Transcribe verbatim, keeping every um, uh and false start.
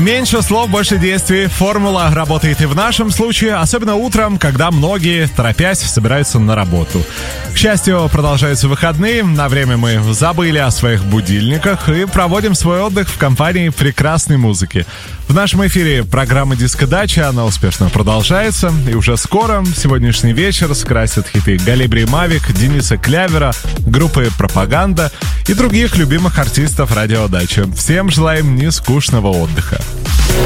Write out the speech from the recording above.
Меньше слов, больше действий. Формула работает и в нашем случае, особенно утром, когда многие, торопясь, собираются на работу. К счастью, продолжаются выходные. На время мы забыли о своих будильниках и проводим свой отдых в компании прекрасной музыки. В нашем эфире программа «Диско-дача», она успешно продолжается. И уже скоро сегодняшний вечер скрасят хиты Галибри Мавик, Дениса Клявера, группы «Пропаганда» и других любимых артистов радио «Дача». Всем желаем нескучного отдыха.